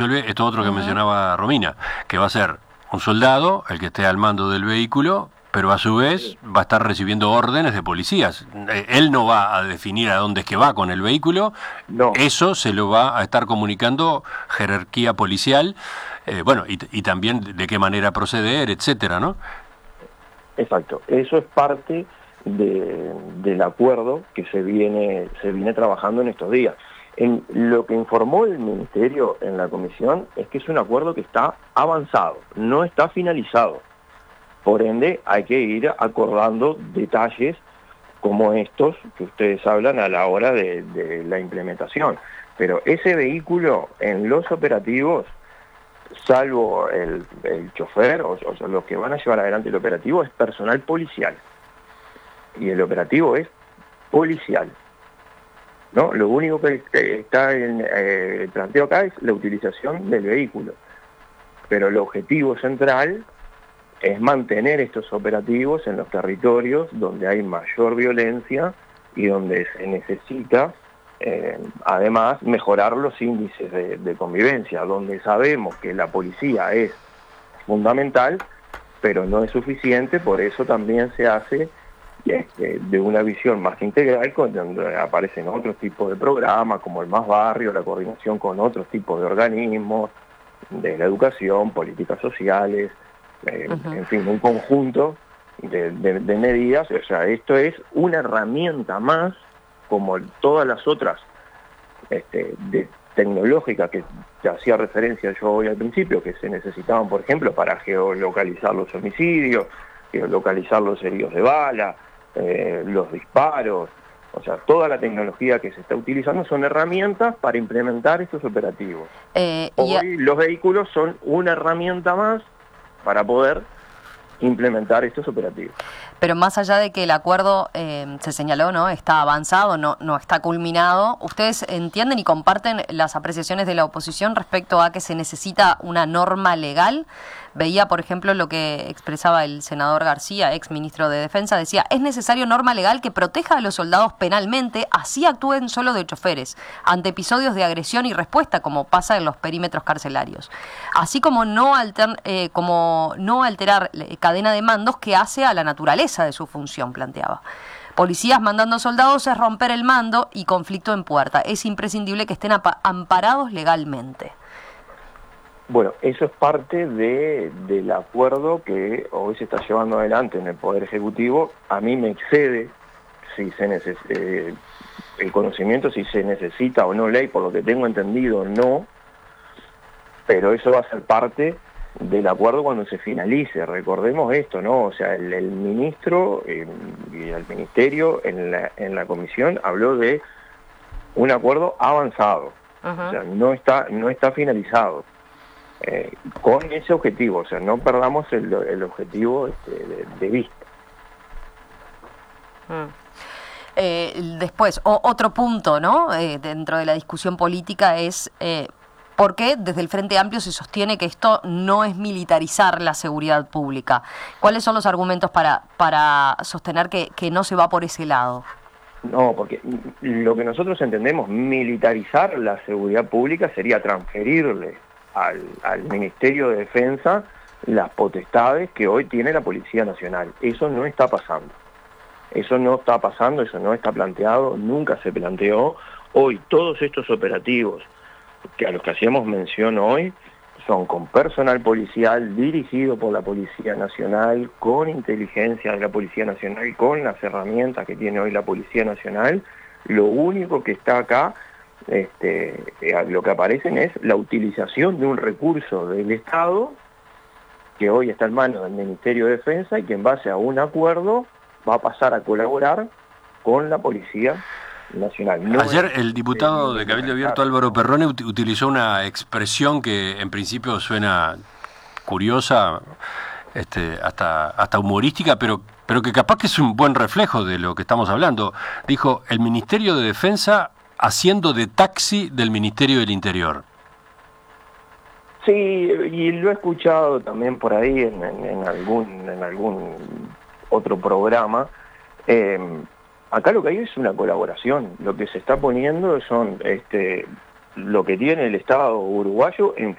resuelve esto otro que mencionaba Romina, que va a ser un soldado el que esté al mando del vehículo, pero a su vez va a estar recibiendo órdenes de policías. Él no va a definir a dónde es que va con el vehículo, No. Eso se lo va a estar comunicando jerarquía policial, bueno, y también de qué manera proceder, etcétera, ¿no? Exacto, eso es parte del acuerdo que se viene trabajando en estos días. En lo que informó el Ministerio en la comisión es que es un acuerdo que está avanzado, no está finalizado. Por ende, hay que ir acordando detalles como estos que ustedes hablan a la hora de la implementación. Pero ese vehículo en los operativos, salvo el chofer, o sea, los que van a llevar adelante el operativo, es personal policial. Y el operativo es policial, ¿no? Lo único que está en el planteo acá es la utilización del vehículo. Pero el objetivo central es mantener estos operativos en los territorios donde hay mayor violencia y donde se necesita, además, mejorar los índices de convivencia, donde sabemos que la policía es fundamental, pero no es suficiente, por eso también se hace de una visión más integral, donde aparecen otros tipos de programas, como el Más Barrio, la coordinación con otros tipos de organismos, de la educación, políticas sociales, en fin, un conjunto de medidas. O sea, esto es una herramienta más, como todas las otras tecnológicas que te hacía referencia yo hoy al principio, que se necesitaban, por ejemplo, para geolocalizar los homicidios, geolocalizar los heridos de bala, los disparos. O sea, toda la tecnología que se está utilizando son herramientas para implementar estos operativos. Hoy los vehículos son una herramienta más para poder implementar estos operativos. Pero más allá de que el acuerdo, se señaló, ¿no?, está avanzado, no está culminado, ¿ustedes entienden y comparten las apreciaciones de la oposición respecto a que se necesita una norma legal? Veía, por ejemplo, lo que expresaba el senador García, ex ministro de Defensa, decía: es necesario norma legal que proteja a los soldados penalmente, así actúen solo de choferes, ante episodios de agresión y respuesta, como pasa en los perímetros carcelarios. Así como no alterar cadena de mandos que hace a la naturaleza de su función, planteaba. Policías mandando soldados es romper el mando y conflicto en puerta. Es imprescindible que estén amparados legalmente. Bueno, eso es parte del acuerdo que hoy se está llevando adelante en el Poder Ejecutivo. A mí me excede el conocimiento si se necesita o no ley, por lo que tengo entendido, no, pero eso va a ser parte del acuerdo cuando se finalice. Recordemos esto, ¿no? O sea, el ministro y el ministerio en la comisión habló de un acuerdo avanzado. O sea, no está finalizado. Con ese objetivo, o sea, no perdamos el objetivo de vista. Después, otro punto, ¿no?, dentro de la discusión política es por qué desde el Frente Amplio se sostiene que esto no es militarizar la seguridad pública. ¿Cuáles son los argumentos para sostener que no se va por ese lado? No, porque lo que nosotros entendemos, militarizar la seguridad pública sería transferirle al Ministerio de Defensa las potestades que hoy tiene la Policía Nacional. Eso no está pasando. Eso no está pasando, eso no está planteado, nunca se planteó. Hoy todos estos operativos a los que hacíamos mención hoy son con personal policial dirigido por la Policía Nacional, con inteligencia de la Policía Nacional, con las herramientas que tiene hoy la Policía Nacional. Lo único que está acá, lo que aparecen es la utilización de un recurso del Estado que hoy está en manos del Ministerio de Defensa y que en base a un acuerdo va a pasar a colaborar con la Policía Nacional. No. Ayer el diputado de Cabildo Abierto Álvaro Perrone utilizó una expresión que en principio suena curiosa, hasta humorística, pero que capaz que es un buen reflejo de lo que estamos hablando. Dijo: el Ministerio de Defensa haciendo de taxi del Ministerio del Interior. Sí, y lo he escuchado también por ahí en algún otro programa. Acá lo que hay es una colaboración. Lo que se está poniendo son lo que tiene el Estado uruguayo en